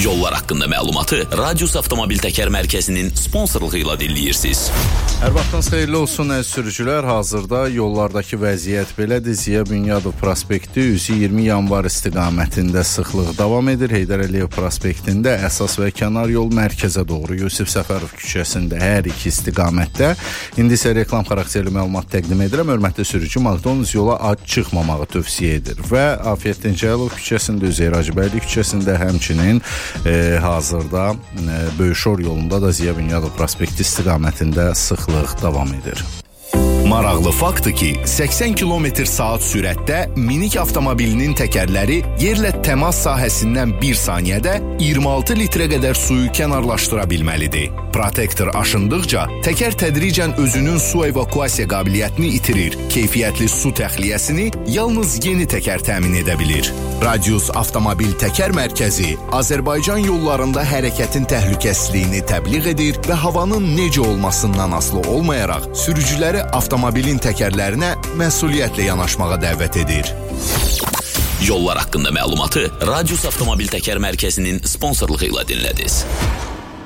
Yollar haqqında məlumatı Radius Avtomobil Təkər Mərkəzinin sponsorluğu ilə dinləyirsiniz. Hər vaxtınız xeyirli olsun əziz sürücülər. Hazırda yollardakı vəziyyət belədir. Ziya Bünyadov prospekti üzü 20 yanvar istiqamətində sıxlıq davam edir. Heydər Əliyev prospektində əsas və kənar yol mərkəzə doğru Yusif Səfərov küçəsində hər iki istiqamətdə. İndi isə reklam xarakterli məlumat təqdim edirəm. Hörmətli sürücü, McDonald's yola ac çıxmamağı tövsiyə edir və Afiyettin Cəlilov küçəsində, Üzeyir Hacıbəyli küçəsində, həmçinin hazırda Böyüşor yolunda da Ziya Bünyadov prospekti istiqamətində sıxlıq davam edir. Maraqlı faktdır ki, 80 km/saat sürətdə minik avtomobilinin təkərləri yerlə təmas sahəsindən 1 saniyədə 26 litrə qədər suyu kənarlaşdıra bilməlidir. Protektor aşındıqca təkər tədricən özünün su evakuasiya qabiliyyətini itirir. Keyfiyyətli su təxliyəsini yalnız yeni təkər təmin edə bilir. Radius Avtomobil Təkər Mərkəzi Azərbaycan yollarında hərəkətin təhlükəsizliyini təbliğ edir və havanın necə olmasından asılı olmayaraq sürücüləri avtomobilin təkərlərinə məsuliyyətlə yanaşmağa dəvət edir. Yollar haqqında məlumatı Radius Avtomobil Təkər Mərkəzinin sponsorluğu ilə dinlədiniz.